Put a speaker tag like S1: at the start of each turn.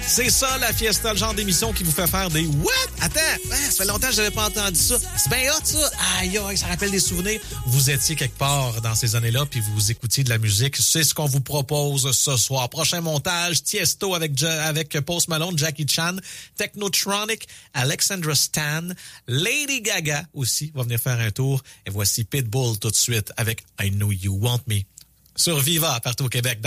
S1: C'est ça, la Fiesta, le genre d'émission qui vous fait faire des « What? Attends, ça fait longtemps que j'avais pas entendu ça. C'est bien hot, ça. Aïe, aïe, ça rappelle des souvenirs. » Vous étiez quelque part dans ces années-là, puis vous écoutiez de la musique. C'est ce qu'on vous propose ce soir. Prochain montage, Tiesto avec Post Malone, Jackie Chan, Technotronic, Alexandra Stan, Lady Gaga aussi va venir faire un tour. Et voici Pitbull tout de suite avec I Know You Want Me sur Viva, partout au Québec.